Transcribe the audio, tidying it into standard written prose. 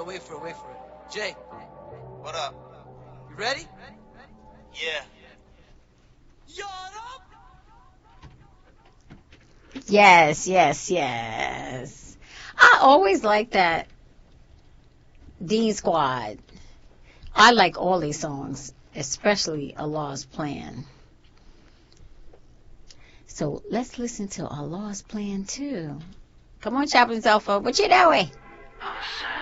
wait for it. Jay, What up? you ready? Yeah. Yes, yes, yes. I always like that Dean Squad. I like all these songs, especially Allah's Plan. So let's listen to Allah's Plan too. Come on, Chaplain Alpha, what you doing?